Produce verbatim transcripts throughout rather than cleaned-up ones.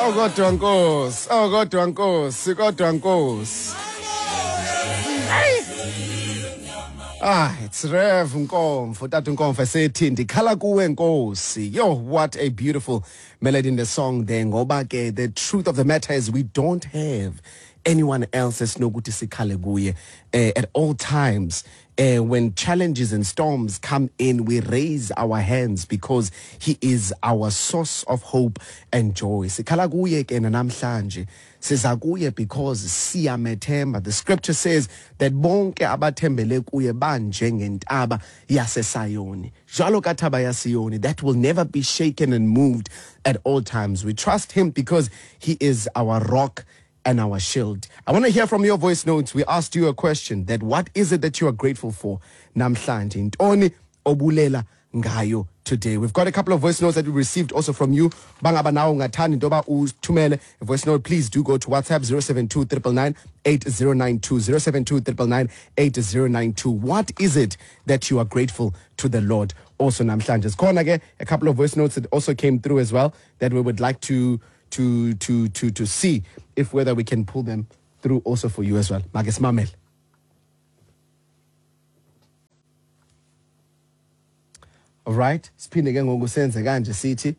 Oh kodwa Nkosi, oh kodwa Nkosi, kodwa Nkosi. Ah, it's Rev Nkomfo, Tatu Nkomfo sethi ndikhala kuwe Nkosi. Yo, what a beautiful melody in the song there. Ngoba ke the truth of the matter is we don't have anyone else esinokuthi sikhale kuye at all times. Uh, when challenges and storms come in, we raise our hands because he is our source of hope and joy. Sikhala kuye ke namhlanje. Siza kuye because siyamethemba. The scripture says that bonke abathembele kuye banje ngentaba yaseSayoni. Jalo kataba yaSiyoni, that will never be shaken and moved at all times. We trust him because he is our rock and our shield. I want to hear from your voice notes. We asked you a question, that what is it that you are grateful for namhlanje? Ntoni obulela ngayo today. We've got a couple of voice notes that we received also from you. Bangaba nawo ngathani ndoba uthumele a voice note. Please do go to WhatsApp zero seven two nine nine eight zero nine two zero seven two nine nine eight zero nine two. What is it that you are grateful to the Lord also namhlanje? Khona ke a couple of voice notes that also came through as well that we would like to to to to to see if whether we can pull them through also for you as well. Mages Mamel. All right. Spin again ngokusenze kanje sithi.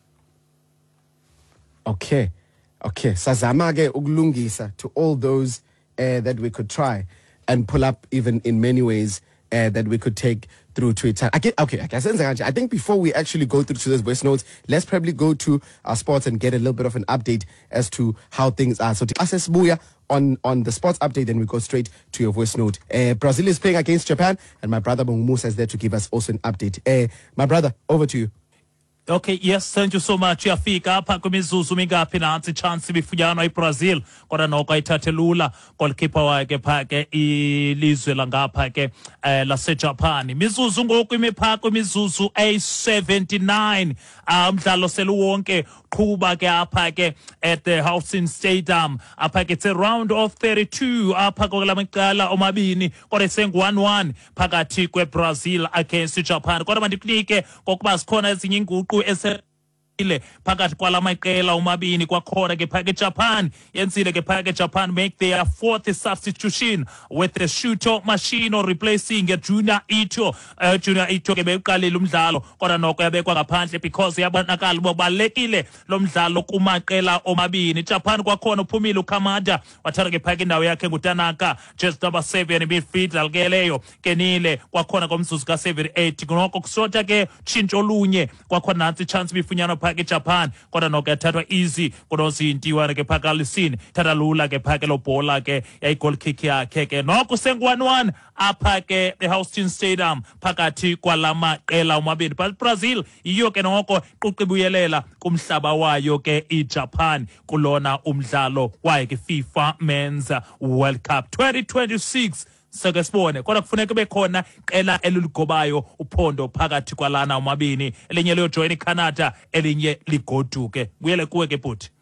Okay. Okay. Sazama ke ukulungisa to all those uh, that we could try and pull up even in many ways uh, that we could take through Twitter. Okay, okay, okay. I think before we actually go through to those voice notes, let's probably go to our sports and get a little bit of an update as to how things are. So, Access Buya on on the sports update, then we go straight to your voice note. Uh, Brazil is playing against Japan, and my brother Bongu Musa is there to give us also an update. Uh, my brother, over to you. Okay, yes, thank you so much. Yafika apha kwimizuzu mingapi nansi chance bifuyana iBrazil kodwa noko ayithathelula goalkeeper wakhe phake ilizwe langapha ke laseJapan. Imizuzu ngoku imepha kwimizuzu a seventy-nine. Umdlalo seluwonke qhuba ke apha ke at the Housing Stadium. Apha ke it's a round of thirty-two apha kolamaqala omabini kodwa sengu one one phakathi kweBrazil against Japan. Kodwa mandikunike kokuba sikhona ezinye inguqu ese phakathi kwalamaqela omabini kwakhona ke phakathi Japan yensile ke phakathi Japan make their fourth substitution with the Shuto Machino replacing Junior Ito. uh, Junior Ito ke beqalile umdlalo kodwa noko yabekwa ngaphandle because yabonakala bobalekile lo mdlalo kumaqela omabini. Japan kwakhona uphumile uKamada wathatha ke phakathi indawo yakhe nguTanaka just number seven midfielder ke leyo kenile kwakhona komzuzu ka seventy-eight noko kusota ke tshintsho lunye kwakhona nansi chance bifunyana phakathi Japan kodwa noko yathathwa easy konozintiwa ke phakalisini thatha lula ke phakathi lo bhola ke yayi goal kick yakhe ke noko sengu one one apha ke eHouston Stadium phakathi kwalamaqela omabini. But Brazil iyo ke noko quqibuyelela kumhlaba wayo ke iJapan kulona umdlalo waye ke FIFA Men's World Cup twenty twenty-six. Sake sibone kodwa kufuneka bekhona qela eligobayo uphondo phakathi kwalana omabini elinye liyo join iCanada elinye ligoduke. Kuyele kuwe ke bhuti.